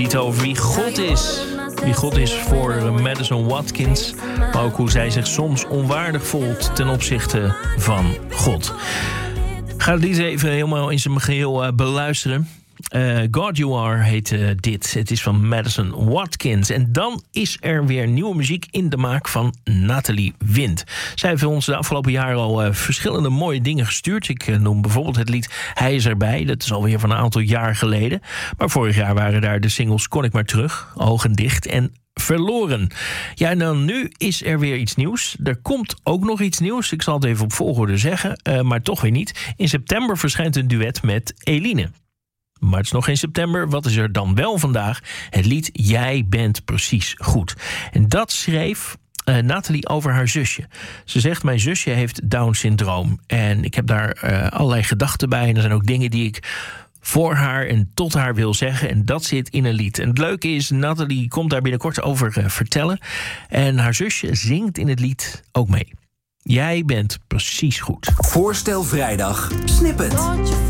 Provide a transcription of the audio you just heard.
lied over wie God is. Wie God is voor Madison Watkins. Maar ook hoe zij zich soms onwaardig voelt ten opzichte van God. Ga het lied even helemaal in zijn geheel beluisteren. God You Are heet dit. Het is van Madison Watkins. En dan is er weer nieuwe muziek in de maak van Nathalie Wind. Zij heeft ons de afgelopen jaren al verschillende mooie dingen gestuurd. Ik noem bijvoorbeeld het lied Hij is erbij. Dat is alweer van een aantal jaar geleden. Maar vorig jaar waren daar de singles Kon ik maar terug, Ogen dicht en Verloren. Ja, en dan nu is er weer iets nieuws. Er komt ook nog iets nieuws. Ik zal het even op volgorde zeggen, maar toch weer niet. In september verschijnt een duet met Eline. Maar het is nog geen september. Wat is er dan wel vandaag? Het lied Jij bent precies goed. En dat schreef Nathalie over haar zusje. Ze zegt, mijn zusje heeft Down-syndroom. En ik heb daar allerlei gedachten bij. En er zijn ook dingen die ik voor haar en tot haar wil zeggen. En dat zit in een lied. En het leuke is, Nathalie komt daar binnenkort over vertellen. En haar zusje zingt in het lied ook mee. Jij bent precies goed. Voorstel vrijdag Snippet.